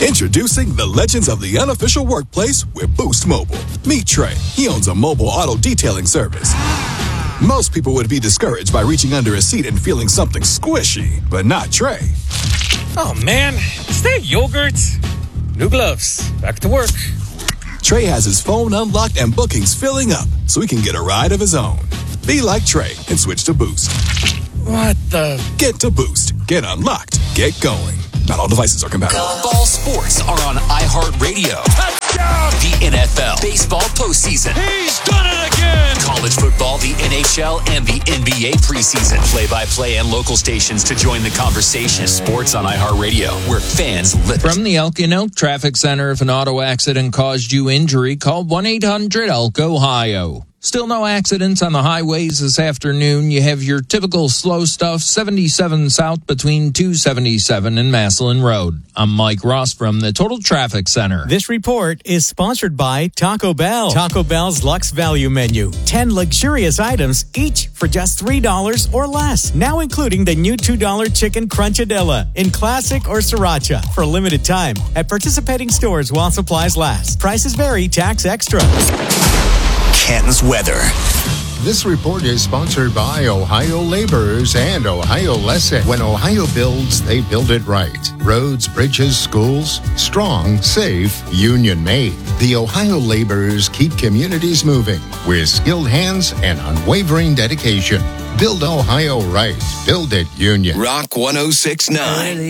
Introducing the legends of the unofficial workplace with Boost Mobile. Meet Trey. He owns a mobile auto detailing service. Most people would be discouraged by reaching under a seat and feeling something squishy, but not Trey. Oh, man. Is that yogurt? New gloves. Back to work. Trey has his phone unlocked and bookings filling up so he can get a ride of his own. Be like Trey and switch to Boost. What the? Get to Boost. Get unlocked. Get going. Not all devices are compatible. All sports are on iHeartRadio. Touchdown! The NFL, baseball postseason. He's done it again! College football, the NHL, and the NBA preseason. Play-by-play and local stations to join the conversation. Sports on iHeartRadio, where fans live. From the Elkin Elk Traffic Center, if an auto accident caused you injury, call 1-800-ELK-OHIO. Still no accidents on the highways this afternoon. You have your typical slow stuff, 77 south between 277 and Massillon Road. I'm Mike Ross from the Total Traffic Center. This report is sponsored by Taco Bell. Taco Bell's Luxe Value Menu. 10 luxurious items, each for just $3 or less. Now including the new $2 Chicken Crunchadilla in Classic or Sriracha for a limited time at participating stores while supplies last. Prices vary, tax extra. Canton's weather. This report is sponsored by Ohio Laborers and Ohio Lesson. When Ohio builds, they build it right. Roads, bridges, schools, strong, safe, union-made. The Ohio Laborers keep communities moving with skilled hands and unwavering dedication. Build Ohio right. Build it union. Rock 106.9.